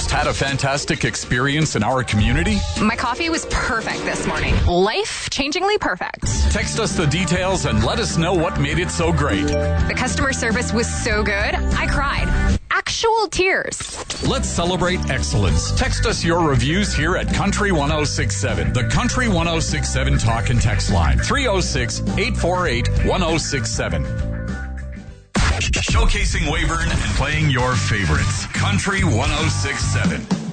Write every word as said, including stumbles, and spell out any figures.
Just had a fantastic experience in our community? My coffee was perfect this morning. Life-changingly perfect. Text us the details and let us know what made it so great. The customer service was so good, I cried. Actual tears. Let's celebrate excellence. Text us your reviews here at Country one oh six seven, the Country one oh six seven talk and text line, three oh six, eight four eight, one oh six seven. Showcasing Weyburn and playing your favorites. Country one oh six seven.